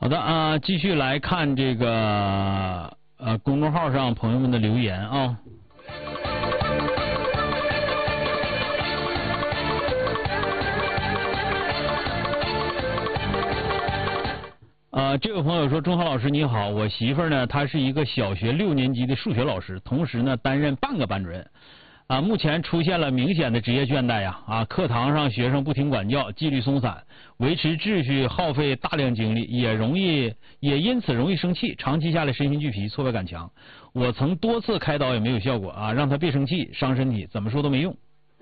好的啊，继续来看这个公众号上朋友们的留言啊。这位朋友说：“钟浩老师你好，我媳妇儿呢，她是一个小学6年级的数学老师，同时呢担任半个班主任。目前出现了明显的职业倦怠呀！课堂上学生不听管教，纪律松散，维持秩序耗费大量精力，也因此容易生气，长期下来身心俱疲，挫败感强。我曾多次开导也没有效果啊，让她别生气，伤身体，怎么说都没用。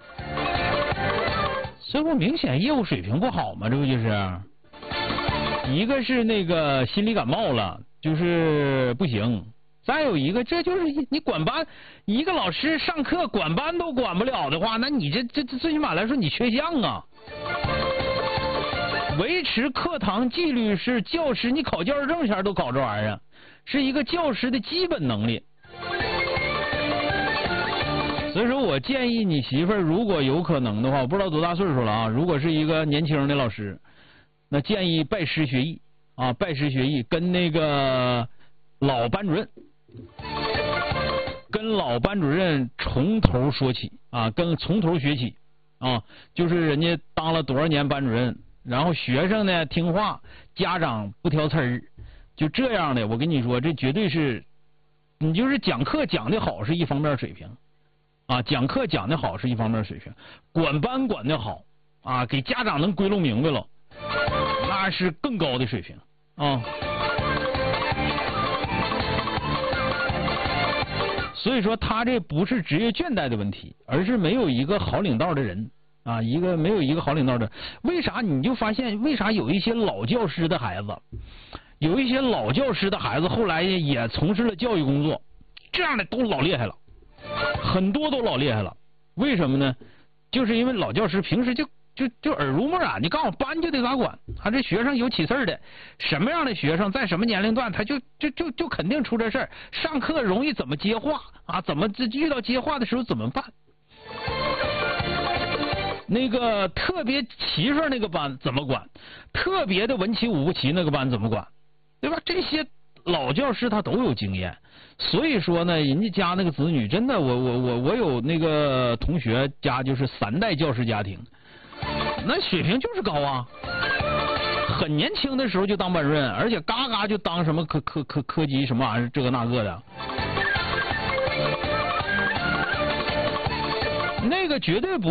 这不明显业务水平不好吗？这不就是？一个是那个心理感冒了，就是不行。”再有一个，这就是你管班，一个老师上课管班都管不了的话，那你这最起码来说你缺项啊！维持课堂纪律是教师，你考教师证前都搞这玩意儿，是一个教师的基本能力。所以说我建议你媳妇儿，如果有可能的话，我不知道多大岁数了啊，如果是一个年轻的老师，那建议拜师学艺啊，拜师学艺，跟那个老班主任。跟老班主任从头说起啊，从头学起啊，就是人家当了多少年班主任，然后学生呢听话，家长不挑刺儿，就这样的。我跟你说，这绝对是你就是讲课讲的好是一方面水平啊，讲课讲的好是一方面水平，管班管的好啊，给家长能归拢明白了，那是更高的水平啊。所以说他这不是职业倦怠的问题，而是没有一个好领导的人啊，没有一个好领导的。为啥你就发现为啥有一些老教师的孩子，后来也从事了教育工作，这样的都老厉害了，很多都老厉害了。为什么呢？就是因为老教师平时就耳濡目染，你告诉我班就得咋管，他这学生有起事儿的，什么样的学生在什么年龄段，他就肯定出这事儿。上课容易怎么接话啊？怎么遇到接话的时候怎么办？那个特别齐顺那个班怎么管？特别的文齐武不齐那个班怎么管？对吧？这些老教师他都有经验，所以说呢，人家家那个子女真的，我有那个同学家就是3代教师家庭。那水平就是高啊，很年轻的时候就当班主任，而且嘎嘎就当什么科级什么玩意儿这个那个的，那个绝对不